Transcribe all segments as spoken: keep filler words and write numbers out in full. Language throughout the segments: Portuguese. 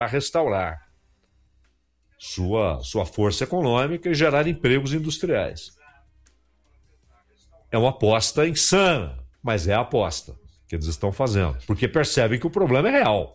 restaurar sua, sua força econômica e gerar empregos industriais. É uma aposta insana, mas é a aposta que eles estão fazendo, porque percebem que o problema é real.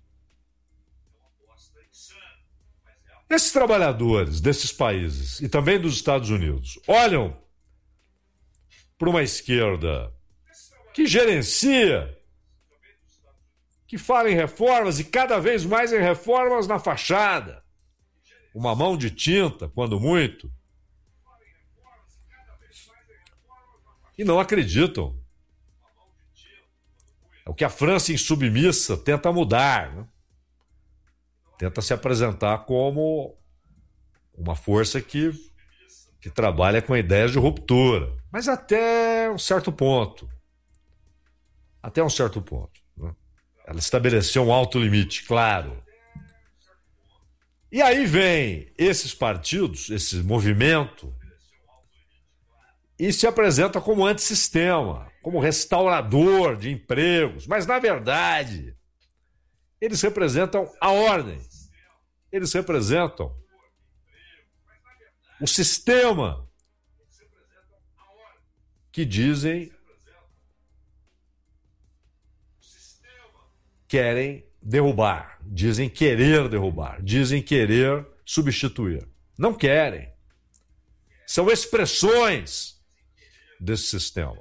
Esses trabalhadores desses países e também dos Estados Unidos olham para uma esquerda que gerencia, que fala em reformas e cada vez mais em reformas na fachada, uma mão de tinta, quando muito, e não acreditam. É o que a França insubmissa tenta mudar, né? Tenta se apresentar como uma força que, que trabalha com ideias de ruptura, mas até um certo ponto. Até um certo ponto. Né? Ela estabeleceu um alto limite, claro. E aí vem esses partidos, esse movimento, e se apresenta como antissistema, como restaurador de empregos, mas na verdade eles representam a ordem. Eles representam o sistema que dizem querem derrubar, dizem querer derrubar, dizem querer substituir. Não querem. São expressões desse sistema.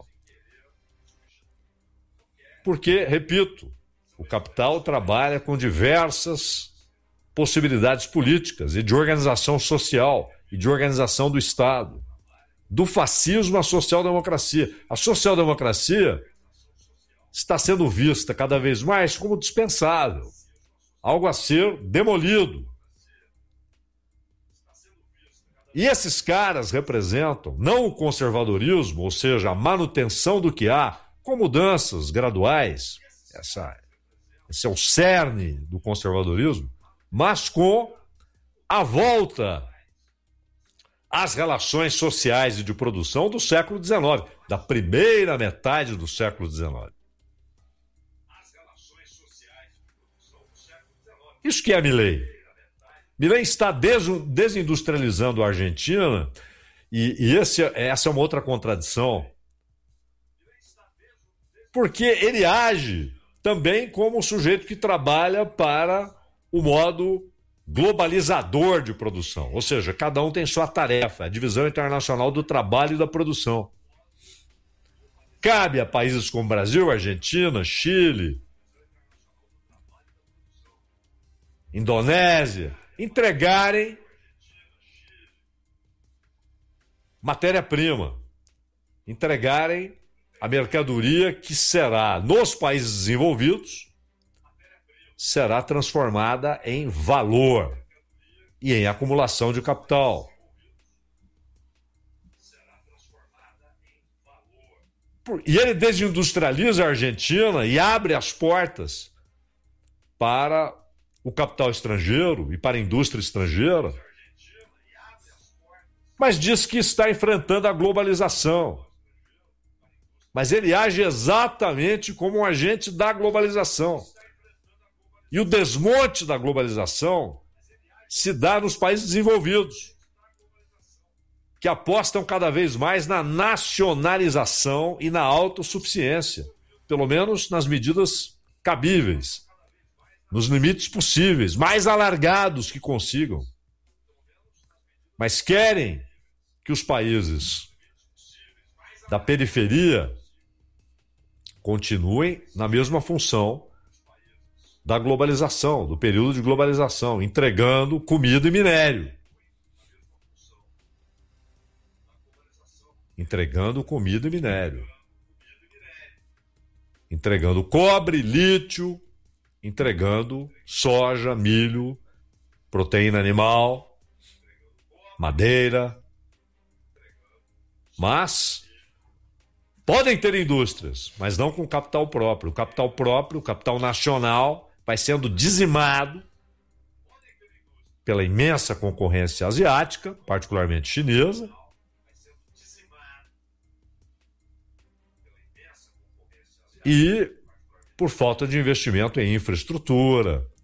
Porque, repito, o capital trabalha com diversas possibilidades políticas e de organização social e de organização do Estado. Do fascismo à social-democracia. A social-democracia está sendo vista cada vez mais como dispensável, algo a ser demolido. E esses caras representam não o conservadorismo, ou seja, a manutenção do que há, com mudanças graduais, essa, esse é o cerne do conservadorismo, mas com a volta às relações sociais e de produção do século dezenove, da primeira metade do século dezenove. Isso que é Milei. Milei está desindustrializando a Argentina e, e esse, essa é uma outra contradição, porque ele age também como um sujeito que trabalha para o modo globalizador de produção, ou seja, cada um tem sua tarefa, a divisão internacional do trabalho e da produção. Cabe a países como Brasil, Argentina, Chile, Indonésia, entregarem matéria-prima, entregarem a mercadoria que será, nos países desenvolvidos, será transformada em valor e em acumulação de capital. E ele desindustrializa a Argentina e abre as portas para o capital estrangeiro e para a indústria estrangeira, mas diz que está enfrentando a globalização. Mas ele age exatamente como um agente da globalização. E o desmonte da globalização se dá nos países desenvolvidos, que apostam cada vez mais na nacionalização e na autossuficiência, pelo menos nas medidas cabíveis, nos limites possíveis, mais alargados que consigam. Mas querem que os países da periferia continuem na mesma função da globalização, do período de globalização, entregando comida e minério. Entregando comida e minério. Entregando cobre, lítio, entregando soja, milho, proteína animal, madeira. Mas podem ter indústrias, mas não com capital próprio. O capital próprio, o capital nacional, vai sendo dizimado pela imensa concorrência asiática, particularmente chinesa, e por falta de investimento em infraestrutura,